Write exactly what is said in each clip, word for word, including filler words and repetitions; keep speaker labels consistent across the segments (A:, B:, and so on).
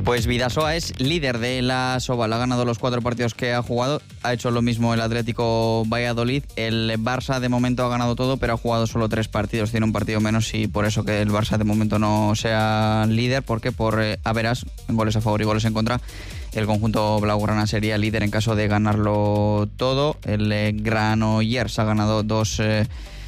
A: Pues Bidasoa es líder de la Sobal, ha ganado los cuatro partidos que ha jugado, ha hecho lo mismo el Atlético Valladolid. El Barça de momento ha ganado todo, pero ha jugado solo tres partidos, tiene un partido menos y por eso que el Barça de momento no sea líder, porque por eh, averas, en goles a favor y goles en contra, el conjunto blaugrana sería líder en caso de ganarlo todo. El eh, Granollers ha ganado dos... Eh,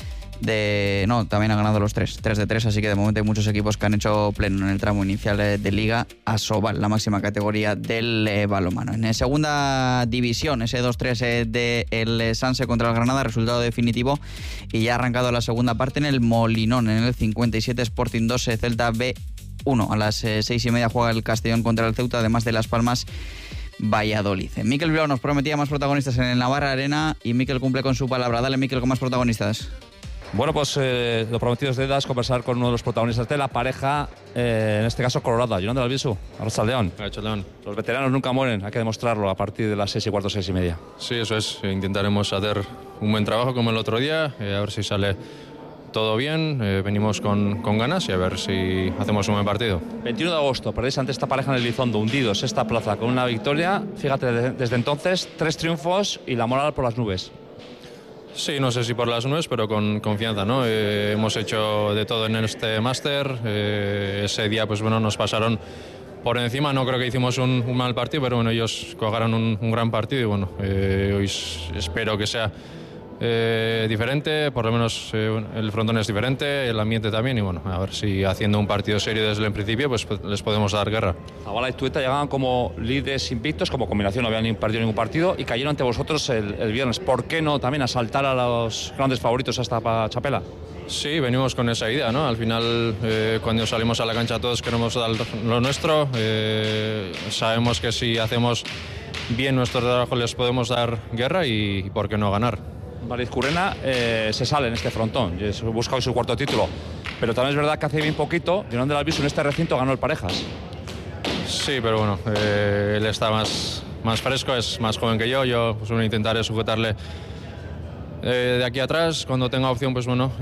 A: De, no, también ha ganado los tres, tres de tres, así que de momento hay muchos equipos que han hecho pleno en el tramo inicial de Liga Asobal, la máxima categoría del eh, balonmano. En segunda división, ese dos tres eh, del Sanse contra el Granada, resultado definitivo, y ya ha arrancado la segunda parte en el Molinón, en el cincuenta y siete Sporting dos, Celta B uno. A las eh, seis y media juega el Castellón contra el Ceuta, además de Las Palmas Valladolid. Mikel Bilbao nos prometía más protagonistas en el Navarra Arena y Mikel cumple con su palabra. Dale, Mikel, con más protagonistas.
B: Bueno, pues eh, lo prometido es deuda, es conversar con uno de los protagonistas de la pareja, eh, en este caso Colorado, Jonan de Albisu, Arrachaldeón.
C: Arrachaldeón.
B: Los veteranos nunca mueren, hay que demostrarlo a partir de las seis y cuarto, seis y media.
C: Sí, eso es, intentaremos hacer un buen trabajo como el otro día, eh, a ver si sale todo bien, eh, venimos con, con ganas y a ver si hacemos un buen partido.
B: veintiuno de agosto, perdéis ante esta pareja en el Elizondo, hundidos esta plaza con una victoria, fíjate, desde entonces tres triunfos y la moral por las nubes.
C: Sí, no sé si por las nubes, pero con confianza, ¿no? Eh, hemos hecho de todo en este máster. Eh, ese día, pues bueno, nos pasaron por encima. No creo que hicimos un, un mal partido, pero bueno, ellos jugaron un, un gran partido y bueno, eh, hoy espero que sea eh, diferente. Por lo menos eh, el frontón es diferente, el ambiente también y bueno, a ver si haciendo un partido serio desde el principio, pues, pues les podemos dar guerra.
B: Zabala y Tueta llegaban como líderes invictos, como combinación, no habían ni perdido ningún partido y cayeron ante vosotros el, el viernes. ¿Por qué no también asaltar a los grandes favoritos a esta chapela?
C: Sí, venimos con esa idea, ¿no? Al final, eh, cuando salimos a la cancha todos queremos dar lo nuestro. Eh, sabemos que si hacemos bien nuestro trabajo les podemos dar guerra y, y ¿por qué no ganar?
B: Valizcurrena eh, se sale en este frontón, busca hoy su cuarto título, pero también es verdad que hace bien poquito, Jonan de Albisu en este recinto ganó el Parejas.
C: Sí, pero bueno, eh, él está más, más fresco, es más joven que yo, yo pues, bueno, intentaré sujetarle eh, de aquí atrás, cuando tenga opción, pues bueno,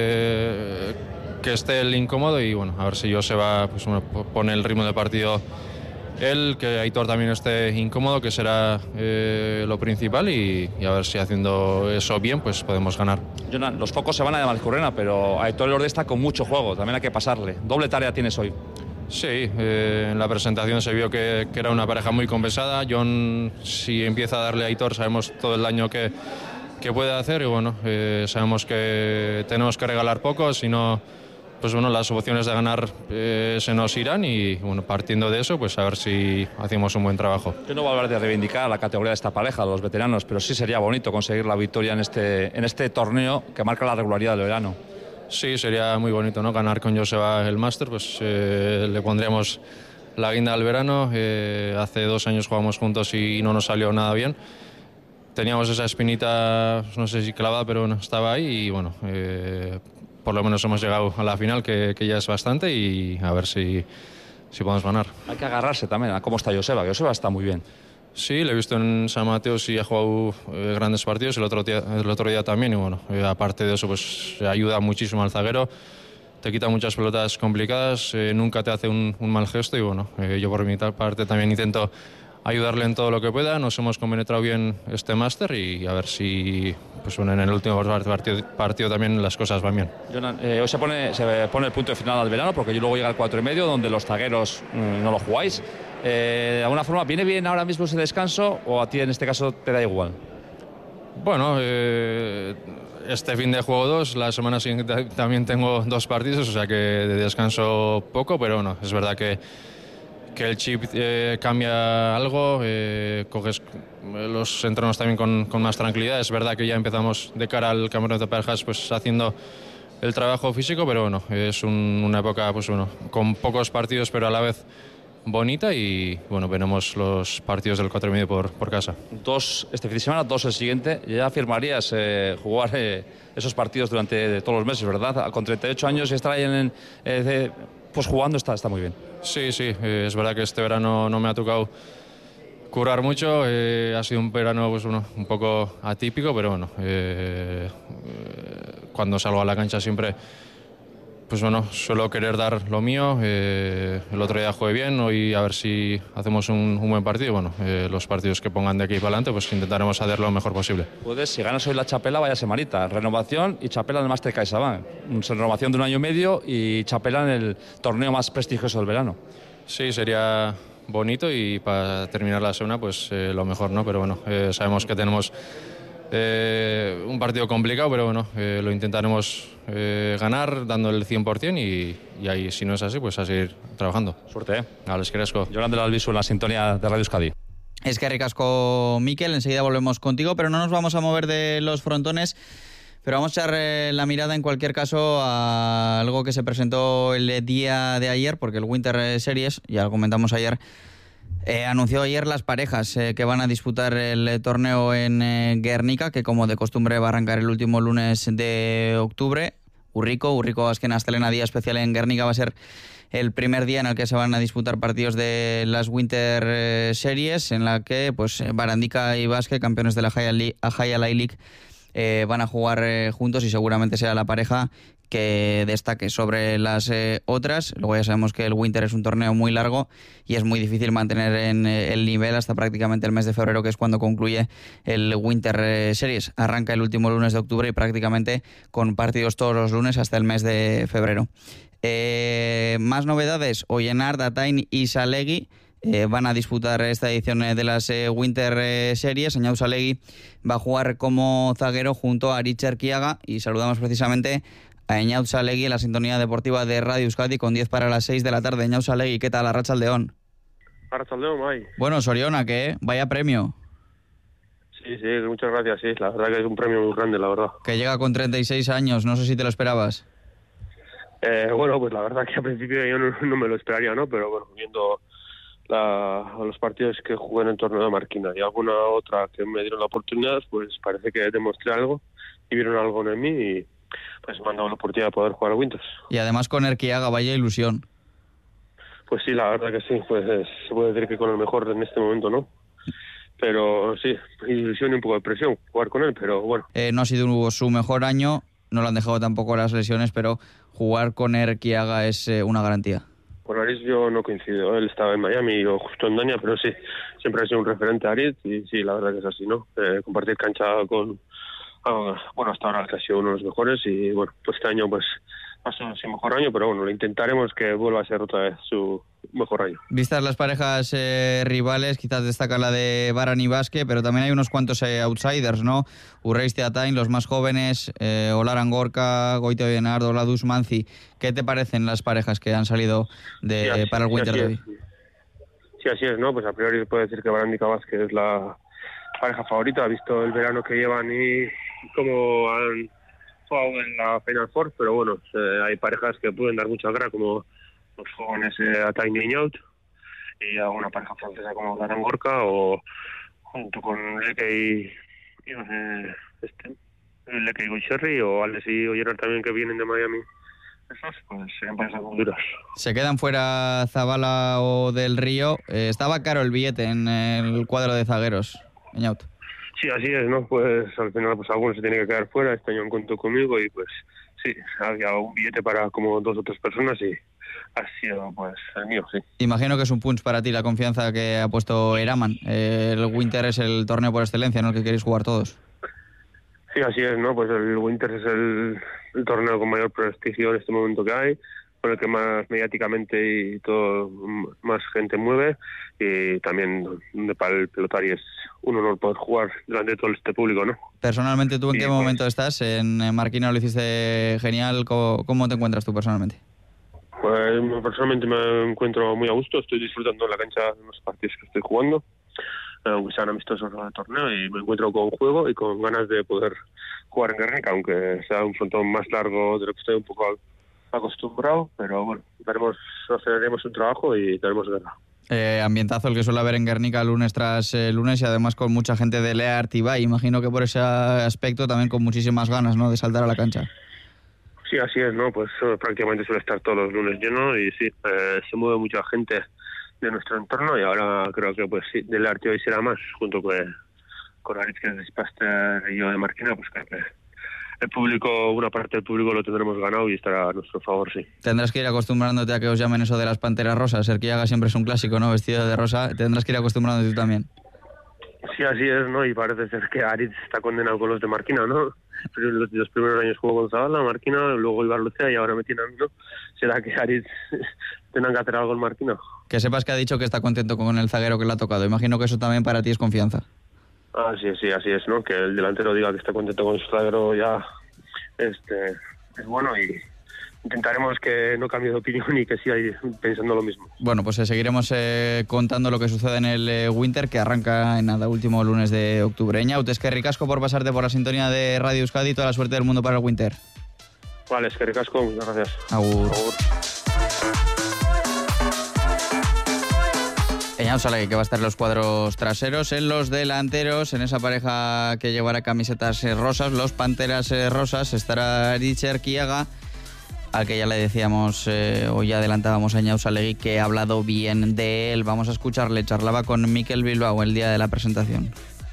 C: eh, que esté el incómodo y bueno, a ver si yo se va, pues bueno, pone el ritmo de partido él, que Aitor también esté incómodo, que será eh, lo principal y, y a ver si haciendo eso bien pues podemos ganar.
B: Jonan, los focos se van a de Valcurrena, pero Aitor Elordi está con mucho juego, también hay que pasarle. Doble tarea tienes hoy.
C: Sí, eh, en la presentación se vio que, que era una pareja muy compensada. John, si empieza a darle a Aitor, sabemos todo el daño que, que puede hacer y bueno, eh, sabemos que tenemos que regalar poco, si no, pues bueno, las opciones de ganar eh, se nos irán y bueno, partiendo de eso, pues a ver si hacemos un buen trabajo.
B: Yo no voy a hablar de reivindicar la categoría de esta pareja, los veteranos, pero sí sería bonito conseguir la victoria en este, en este torneo que marca la regularidad del verano.
C: Sí, sería muy bonito, ¿no? Ganar con Joseba el máster, pues eh, le pondríamos la guinda al verano. Eh, hace dos años jugamos juntos y no nos salió nada bien. Teníamos esa espinita, no sé si clavada, pero bueno, estaba ahí y bueno, eh, por lo menos hemos llegado a la final, que, que ya es bastante y a ver si, si podemos ganar.
B: Hay que agarrarse también a cómo está Joseba, que Joseba está muy bien.
C: Sí, le he visto en San Mateo, sí ha jugado eh, grandes partidos, el otro, día, el otro día también y bueno, eh, aparte de eso pues ayuda muchísimo al zaguero, te quita muchas pelotas complicadas, eh, nunca te hace un, un mal gesto y bueno, eh, yo por mi parte también intento ayudarle en todo lo que pueda. Nos hemos compenetrado bien este máster y a ver si pues bueno, en el último partido, partido también las cosas van bien.
B: Jonan, eh, hoy se pone, se pone el punto de final al verano porque luego llega el cuatro y medio donde los zagueros mmm, no lo jugáis. Eh, de alguna forma, ¿viene bien ahora mismo ese descanso o a ti en este caso te da igual?
C: Bueno, eh, este fin de juego dos, la semana siguiente también tengo dos partidos, o sea que de descanso poco, pero bueno, es verdad que que el chip eh, cambia algo, eh, coges los entrenos también con, con más tranquilidad. Es verdad que ya empezamos de cara al campeonato de parejas pues haciendo el trabajo físico, pero bueno, es un, una época pues bueno, con pocos partidos pero a la vez bonita y bueno, veremos los partidos del cuatro y medio por, por casa.
B: Dos este fin de semana, dos el siguiente. Ya afirmarías eh, jugar eh, esos partidos durante todos los meses, ¿verdad? Con treinta y ocho años y estar ahí en, eh, de, pues jugando está, está muy bien.
C: Sí, sí, eh, es verdad que este verano no me ha tocado currar mucho, eh, ha sido un verano pues, bueno, un poco atípico, pero bueno, eh, eh, cuando salgo a la cancha siempre pues bueno, suelo querer dar lo mío. Eh, el otro día jugué bien, hoy a ver si hacemos un, un buen partido. Bueno, eh, los partidos que pongan de aquí para adelante, pues intentaremos hacer lo mejor posible.
B: Puedes, si ganas hoy la Chapela, vaya semanita. Renovación y Chapela en el Máster CaixaBank. Renovación de un año y medio y Chapela en el torneo más prestigioso del verano.
C: Sí, sería bonito y para terminar la segunda, pues eh, lo mejor, ¿no? Pero bueno, eh, sabemos que tenemos eh, un partido complicado, pero bueno, eh, lo intentaremos eh, ganar dando el cien por ciento y, y ahí, si no es así, pues a seguir trabajando.
B: Suerte, ¿eh?
C: Vale, es que eres co.
B: Yolanda Albisu en la sintonía de Radio Euskadi.
A: Es que ricasco, Mikel, enseguida volvemos contigo, pero no nos vamos a mover de los frontones. Pero vamos a echar eh, la mirada en cualquier caso a algo que se presentó el día de ayer, porque el Winter Series, ya lo comentamos ayer, eh, anunció ayer las parejas eh, que van a disputar el eh, torneo en eh, Guernica, que como de costumbre va a arrancar el último lunes de octubre. Urrico, Urrico Azken Astelena, día especial en Guernica, va a ser el primer día en el que se van a disputar partidos de las Winter eh, Series, en la que pues Barandika y Basque, campeones de la Ajaya Light League, Eh, van a jugar eh, juntos y seguramente sea la pareja que destaque sobre las eh, otras. Luego ya sabemos que el Winter es un torneo muy largo y es muy difícil mantener en eh, el nivel hasta prácticamente el mes de febrero, que es cuando concluye el Winter eh, Series. Arranca el último lunes de octubre y prácticamente con partidos todos los lunes hasta el mes de febrero. Eh, más novedades: Oyenard, Atain y Salegui Eh, van a disputar esta edición de las eh, Winter eh, Series. Eñaut Salegui va a jugar como zaguero junto a Aritz Erquiaga y saludamos precisamente a Eñaut Salegui en la sintonía deportiva de Radio Euskadi con diez para las seis de la tarde. Eñaut Salegui, ¿qué tal? Arratsaldeon.
D: Arratsaldeon, Mai.
A: Bueno, Soriona, ¿qué? Vaya premio.
D: Sí, sí, muchas gracias, sí. La verdad que es un premio muy grande, la verdad.
A: Que llega con treinta y seis años, no sé si te lo esperabas.
D: Eh, bueno, pues la verdad que al principio yo no, no me lo esperaría, ¿no? Pero bueno, viendo La, los partidos que jugué en el torneo de Marquina y alguna otra que me dieron la oportunidad, pues parece que demostré algo y vieron algo en mí y pues me han dado la oportunidad de poder jugar a Winters.
A: Y además con Erquiaga, vaya ilusión.
D: Pues sí, la verdad que sí, pues se puede decir que con el mejor en este momento, ¿no? Pero sí, ilusión y un poco de presión jugar con él, pero bueno.
A: Eh, no ha sido su mejor año, no lo han dejado tampoco las lesiones, pero jugar con Erquiaga es eh, una garantía.
D: Con Aritz yo no coincido, él estaba en Miami y yo justo en Doña, pero sí, siempre ha sido un referente a Aritz y sí, la verdad que es así, ¿no? Eh, compartir cancha con, ah, bueno, hasta ahora que ha sido uno de los mejores y bueno, pues este año pues ha sido su mejor año, pero bueno, lo intentaremos que vuelva a ser otra vez su mejor año.
A: Vistas las parejas eh, rivales, quizás destaca la de Baran y Basque, pero también hay unos cuantos eh, outsiders, ¿no? Urreisti Atain, los más jóvenes, eh, Olaran Gorka, Goite Oyenard, Oladus Manzi. ¿Qué te parecen las parejas que han salido de,
D: sí, así,
A: para el Winter
D: sí,
A: de hoy?
D: Sí, así es, ¿no? Pues a priori puedo decir que Barandika Basque es la pareja favorita, ha visto el verano que llevan y cómo han jugado en la Final Four, pero bueno, eh, hay parejas que pueden dar mucha guerra, como los jóvenes eh, Atain y Eñaut, y alguna pareja francesa como Olaran Gorka, o junto con Leke y, y no sé, este, Leke y Goicherri, o Alex y Oyenard también, que vienen de Miami. Esos, pues serían parejas muy duras.
A: Se quedan fuera Zabala o Del Río. Eh, estaba caro el billete en el cuadro de zagueros, Eñaut.
D: Sí, así es, ¿no? Pues al final pues algunos se tienen que quedar fuera. Este año han contado conmigo y pues sí, había un billete para como dos o tres personas y ha sido pues el mío, sí.
A: Imagino que es un punch para ti la confianza que ha puesto Eraman. Eh, el Winter es el torneo por excelencia, ¿no? El que queréis jugar todos.
D: Sí, así es, ¿no? Pues el Winter es el, el torneo con mayor prestigio en este momento que hay, con el que más mediáticamente y todo más gente mueve, y también donde para el pelotari es un honor poder jugar delante de todo este público, ¿no?
A: Personalmente, ¿tú en
D: y
A: qué
D: pues,
A: momento estás? En Marquina lo hiciste genial. ¿Cómo, cómo te encuentras tú personalmente?
D: Pues personalmente me encuentro muy a gusto, estoy disfrutando la cancha de los partidos que estoy jugando, aunque sean amistosos de torneo, y me encuentro con juego y con ganas de poder jugar en Guernica, aunque sea un frontón más largo de lo que estoy un poco acostumbrado, pero bueno, daremos, aceleraremos un trabajo y daremos guerra.
A: Eh, ambientazo el que suele haber en Guernica lunes tras eh, lunes, y además con mucha gente de Leart y Ibai. Imagino que por ese aspecto también con muchísimas ganas, ¿no?, de saltar a la cancha.
D: Sí, así es, ¿no? Pues eh, prácticamente suele estar todos los lunes lleno y sí, eh, se mueve mucha gente de nuestro entorno, y ahora creo que pues sí, de Leart hoy será más, junto con, con Aritz, que es de Spaster, y yo de Marquina, pues creo que el público, una parte del público lo tendremos ganado y estará a nuestro favor, sí.
A: Tendrás que ir acostumbrándote a que os llamen eso de las panteras rosas. Erquiaga siempre es un clásico, ¿no? Vestido de rosa. Tendrás que ir acostumbrándote tú también.
D: Sí, así es, ¿no? Y parece ser que Aritz está condenado con los de Marquina, ¿no? Los, los primeros años jugó con Zabala, Marquina, luego Ibarlucea y ahora me tienen, ¿no? ¿Será que Aritz tengan que hacer algo en Marquina?
A: Que sepas que ha dicho que está contento con el zaguero que le ha tocado. Imagino que eso también para ti es confianza.
D: Ah, sí, sí, así es, ¿no? Que el delantero diga que está contento con su zaguero ya este, es bueno y intentaremos que no cambie de opinión y que siga pensando lo mismo.
A: Bueno, pues eh, seguiremos eh, contando lo que sucede en el eh, Winter, que arranca en nada, último lunes de octubre. Eñaut, es que ricasco por pasarte por la sintonía de Radio Euskadi y toda la suerte del mundo para el Winter.
D: Vale, es que ricasco, muchas gracias.
A: Agur.
D: Agur.
A: Eñaut Salegui, que va a estar en los cuadros traseros, en los delanteros, en esa pareja que llevará camisetas eh, rosas, los panteras eh, rosas, estará Aritz Erquiaga, al que ya le decíamos, eh, o ya adelantábamos a Eñaut Salegui, que ha hablado bien de él. Vamos a escucharle, charlaba con Mikel Bilbao el día de la presentación.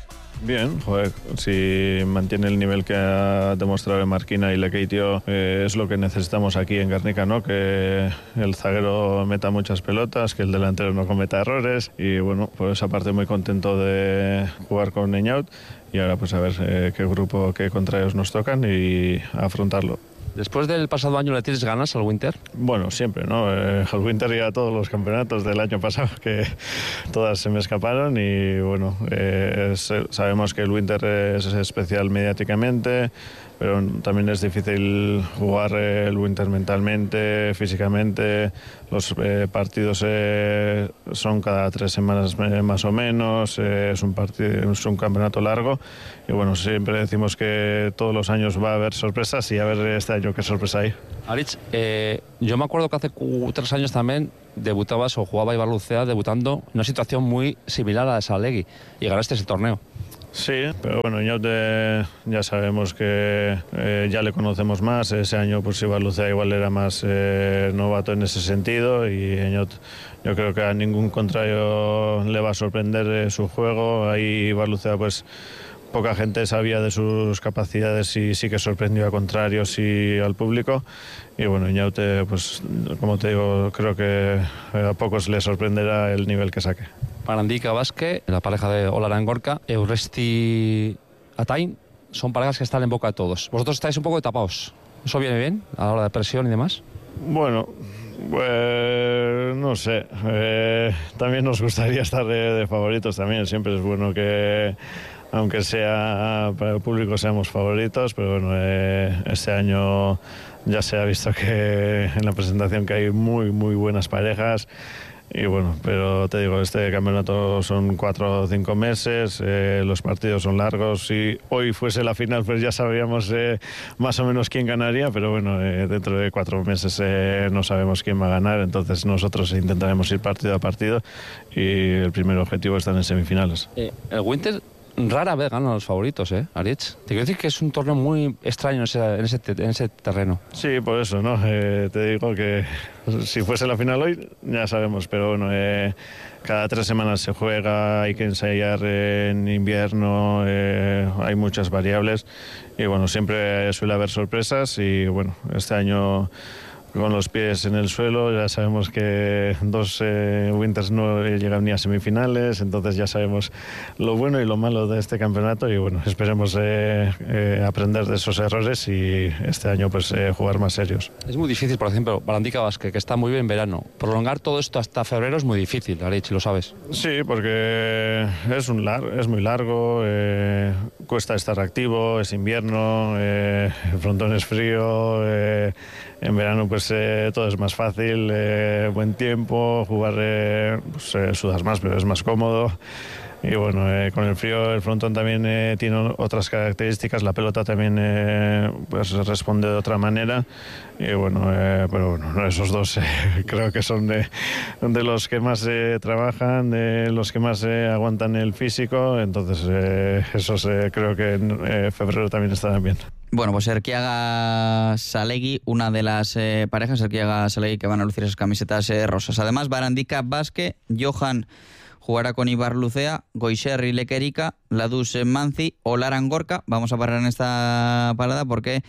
E: Bien, joder, si mantiene el nivel que ha demostrado en Marquina y Lekeitio, eh, es lo que necesitamos aquí en Guernica, ¿no? Que el zaguero meta muchas pelotas, que el delantero no cometa errores y bueno, por esa parte muy contento de jugar con Eñaut y ahora pues a ver eh, qué grupo, qué contrarios nos tocan y afrontarlo.
B: Después del pasado año, ¿le tienes ganas al Winter?
E: Bueno, siempre, ¿no? Eh, al Winter y a todos los campeonatos del año pasado, que todas se me escaparon y bueno, eh, es, sabemos que el Winter es especial mediáticamente, pero también es difícil jugar el Winter mentalmente, físicamente. Los eh, partidos eh, son cada tres semanas eh, más o menos, eh, es, un partido, es un campeonato largo y bueno, siempre decimos que todos los años va a haber sorpresas y a ver este año qué sorpresa hay.
B: Aritz, eh, yo me acuerdo que hace tres años también debutabas o jugaba Ibarlucea debutando en una situación muy similar a la de Salegui y ganaste ese torneo.
E: Sí, pero bueno, Eñaut eh, ya sabemos que eh, ya le conocemos más. Ese año pues Ibarlucea igual era más eh, novato en ese sentido y Eñaut yo creo que a ningún contrario le va a sorprender eh, su juego. Ahí Ibarlucea pues poca gente sabía de sus capacidades y sí que sorprendió a contrarios y al público. Y bueno, Eñaut, eh, pues como te digo, creo que a pocos les sorprenderá el nivel que saque.
B: Barandika Vázquez, la pareja de Olaran Gorka, Euresti Atain, son parejas que están en boca de todos. Vosotros estáis un poco tapados. ¿Eso viene bien a la hora de presión y demás?
E: Bueno, pues no sé. Eh, también nos gustaría estar de, de favoritos también. Siempre es bueno que, aunque sea para el público, seamos favoritos, pero bueno, eh, este año ya se ha visto que en la presentación que hay muy, muy buenas parejas. Y bueno, pero te digo, este campeonato son cuatro o cinco meses, eh, los partidos son largos. Si hoy fuese la final, pues ya sabríamos eh, más o menos quién ganaría, pero bueno, eh, dentro de cuatro meses eh, no sabemos quién va a ganar, entonces nosotros intentaremos ir partido a partido y el primer objetivo está en semifinales.
B: Eh, el Winter rara vez ganan los favoritos, ¿eh, Aritz? Te quiero decir que es un torneo muy extraño en ese, en ese, en ese terreno.
E: Sí, por eso, ¿no? Eh, te digo que si fuese la final hoy, ya sabemos, pero bueno, eh, cada tres semanas se juega, hay que ensayar en invierno, eh, hay muchas variables y bueno, siempre suele haber sorpresas y bueno, este año con los pies en el suelo, ya sabemos que dos eh, Winters no llegan ni a semifinales, entonces ya sabemos lo bueno y lo malo de este campeonato y bueno, esperemos eh, eh, aprender de esos errores y este año pues eh, jugar más serios.
B: Es muy difícil, por ejemplo, Barandika Vázquez, que está muy bien en verano. Prolongar todo esto hasta febrero es muy difícil, Aritz, lo sabes.
E: Sí, porque es, un lar es muy largo, eh, cuesta estar activo, es invierno, eh, el frontón es frío, eh, en verano pues eh, todo es más fácil, eh, buen tiempo, jugar eh, pues, eh, sudas más pero es más cómodo y bueno, eh, con el frío el frontón también eh, tiene otras características, la pelota también eh, pues responde de otra manera y bueno, eh, pero bueno, esos dos eh, creo que son de, de los que más eh, trabajan, de los que más eh, aguantan el físico, entonces eh, esos eh, creo que en eh, febrero también estarán bien.
A: Bueno, pues Erquiaga Salegui, una de las eh, parejas, Erquiaga Salegui, que van a lucir esas camisetas eh, rosas. Además, Barandika Vázquez, Johan jugará con Ibar Lucea, Goixerri Lequerica, Laduz Manzi, Olaran Gorka. Vamos a parar en esta parada porque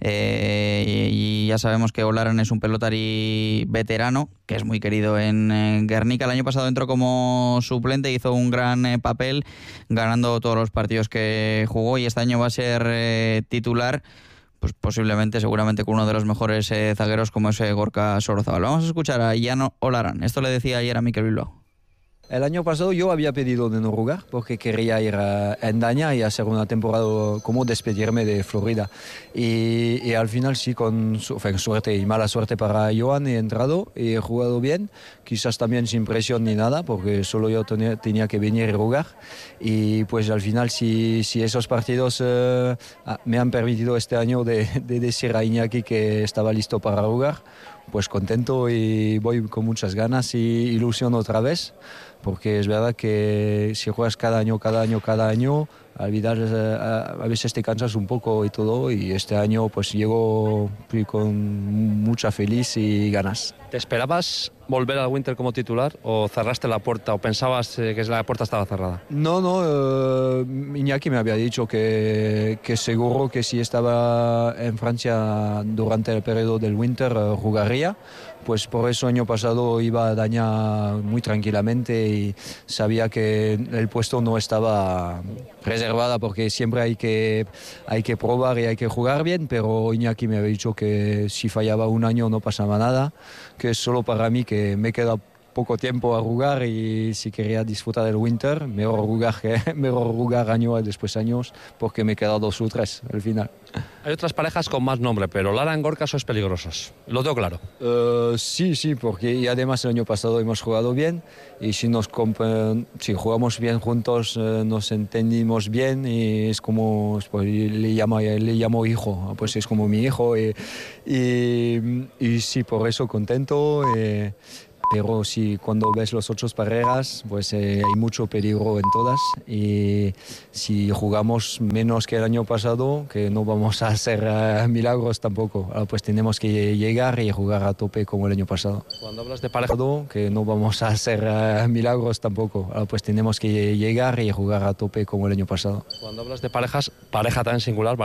A: eh, y ya sabemos que Olaran es un pelotari veterano, que es muy querido en, en Guernica. El año pasado entró como suplente, hizo un gran eh, papel, ganando todos los partidos que jugó, y este año va a ser eh, titular, pues posiblemente, seguramente con uno de los mejores eh, zagueros como es eh, Gorka Sorozábal. Vamos a escuchar a Jan Olaran. Esto le decía ayer a Mikel Bilbao.
F: El año pasado yo había pedido de no jugar porque quería ir a Endaña y hacer una temporada, como despedirme de Florida. Y, y al final sí, con su, suerte y mala suerte para Joan, he entrado y he jugado bien, quizás también sin presión ni nada, porque solo yo tenía, tenía que venir y jugar. Y pues al final si, si esos partidos eh, me han permitido este año de, de decir a Iñaki que estaba listo para jugar, pues contento y voy con muchas ganas y ilusión otra vez, porque es verdad que si juegas cada año, cada año, cada año, olvidar, a veces te cansas un poco y todo, y este año pues llego con mucha feliz y ganas.
B: ¿Te esperabas volver al Winter como titular o cerraste la puerta o pensabas que la puerta estaba cerrada?
F: No, no, uh, Iñaki me había dicho que, que seguro que si estaba en Francia durante el periodo del Winter uh, jugaría. Pues por eso año pasado iba a Daña muy tranquilamente y sabía que el puesto no estaba reservada, porque siempre hay que, hay que probar y hay que jugar bien, pero Iñaki me había dicho que si fallaba un año no pasaba nada, que es solo para mí, que me queda poco tiempo a jugar y si quería disfrutar del Winter, mejor jugar, que, mejor jugar año y después años, porque me queda dos o tres al final.
B: Hay otras parejas con más nombre, pero Olaran Gorka sois peligrosos, lo tengo claro.
F: Uh, sí, sí, porque y además el año pasado hemos jugado bien y si nos si jugamos bien juntos uh, nos entendimos bien y es como pues, le llamo le llamo hijo, pues es como mi hijo y, y, y sí, por eso contento. Eh, Pero sí, cuando ves los otros parejas, pues eh, hay mucho peligro en todas, y si jugamos menos que el año pasado, que no vamos a hacer uh, milagros tampoco, uh, pues tenemos que llegar y jugar a tope como el año pasado.
B: Cuando hablas de pareja,
F: que no vamos a hacer uh, milagros tampoco, uh, pues tenemos que llegar y jugar a tope como el año pasado.
B: Cuando hablas de parejas, pareja tan singular,